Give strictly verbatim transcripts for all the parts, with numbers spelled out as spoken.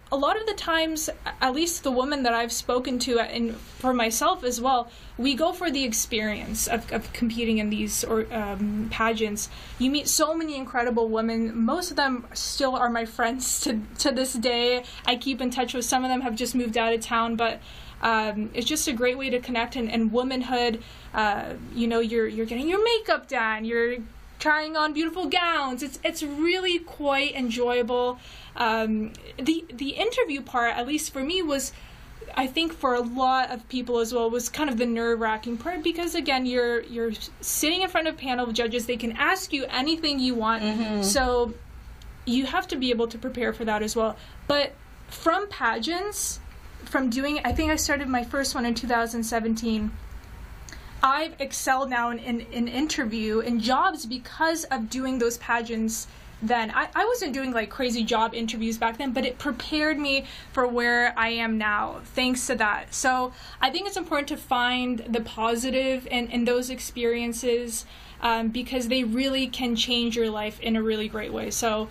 a lot of the times, at least the women that I've spoken to, and for myself as well, we go for the experience of, of competing in these or um, pageants. You meet so many incredible women. Most of them still are my friends to to this day. I keep in touch with some of them, have just moved out of town, but um, it's just a great way to connect. And, and womanhood, uh, you know, you're you're getting your makeup done, you're trying on beautiful gowns. It's it's really quite enjoyable. Um, the the interview part, at least for me, was, I think for a lot of people as well, was kind of the nerve-wracking part, because again, you're you're sitting in front of a panel of judges. They can ask you anything you want, mm-hmm. so you have to be able to prepare for that as well. But from pageants, from doing, I think I started my first one in two thousand seventeen. I've excelled now in, in, in interview and jobs because of doing those pageants then. I, I wasn't doing like crazy job interviews back then, but it prepared me for where I am now, thanks to that. So I think it's important to find the positive in, in those experiences, um, because they really can change your life in a really great way. So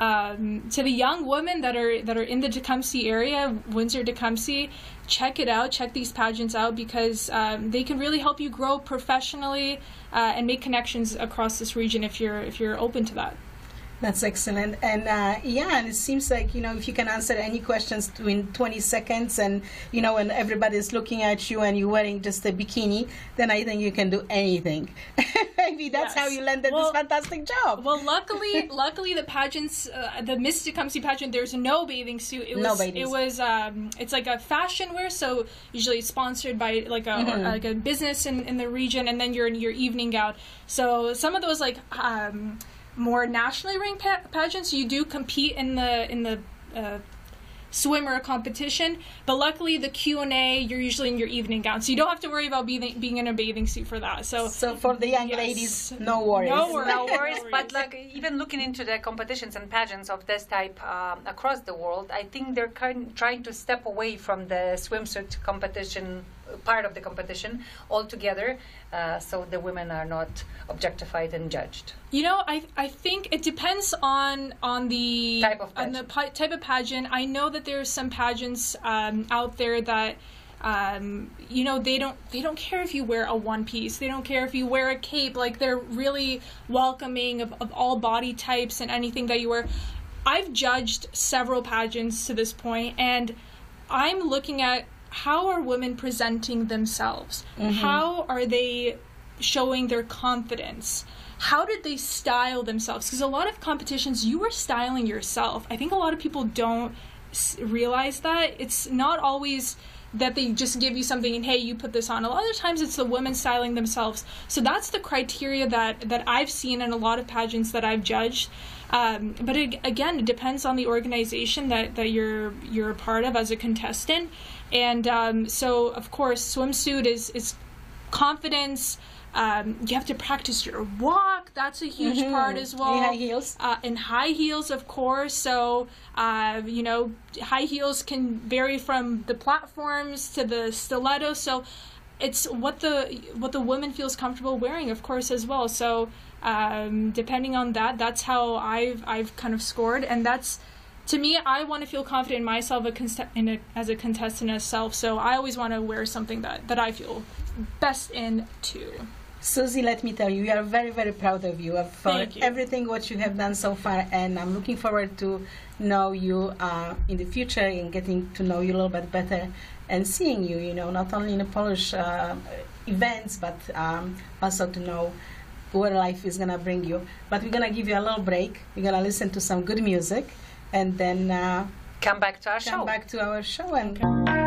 um, to the young women that are that are in the Tecumseh area, Windsor, Tecumseh, check it out, check these pageants out, because um, they can really help you grow professionally uh, and make connections across this region if you're if you're open to that. That's excellent. And uh, yeah, and it seems like, you know, if you can answer any questions in twenty seconds, and, you know, when everybody's looking at you and you're wearing just a bikini, then I think you can do anything. Maybe that's yes. how you landed well, this fantastic job. Well, luckily, luckily the pageants, uh, the Miss Tecumseh pageant, there's no bathing suit. It was, no bathing it was, um, it's like a fashion wear, so usually it's sponsored by like a, mm-hmm. like a business in, in the region, and then you're in your evening gown. So some of those like, um, more nationally ranked pa- pageants, you do compete in the in the uh, swimmer competition, but luckily the Q and A, you're usually in your evening gown, so you don't have to worry about being being in a bathing suit for that. So, so for the young yes. ladies, no worries. No worries. No worries. But like even looking into the competitions and pageants of this type um, across the world, I think they're kind trying to step away from the swimsuit competition part of the competition altogether, uh, so the women are not objectified and judged. You know, I I think it depends on on the type of on the pa- type of pageant. I know that there are some pageants um, out there that um, you know they don't they don't care if you wear a one piece. They don't care if you wear a cape. Like, they're really welcoming of, of all body types and anything that you wear. I've judged several pageants to this point, and I'm looking at, how are women presenting themselves? Mm-hmm. How are they showing their confidence? How did they style themselves? Because a lot of competitions, you are styling yourself. I think a lot of people don't s- realize that. It's not always that they just give you something and, hey, you put this on. A lot of times it's the women styling themselves. So that's the criteria that, that I've seen in a lot of pageants that I've judged. Um, but it, again, it depends on the organization that, that you're you're a part of as a contestant. And um, so, of course, swimsuit is, is confidence. Um, you have to practice your walk. That's a huge mm-hmm. part as well. In high heels. Uh, in high heels, of course. So, uh, you know, high heels can vary from the platforms to the stilettos. So it's what the what the woman feels comfortable wearing, of course, as well. So um, depending on that, that's how I've I've kind of scored. And that's, to me, I want to feel confident in myself a const- in a, as a contestant as self. So I always want to wear something that, that I feel best in, too. Susie, let me tell you, we are very, very proud of you, of uh, you. everything what you have done so far, and I'm looking forward to know you uh, in the future and getting to know you a little bit better and seeing you, you know, not only in the Polish uh, events, but um, also to know where life is going to bring you. But we're going to give you a little break. We're going to listen to some good music, and then uh, come back to our come show. back to our show and.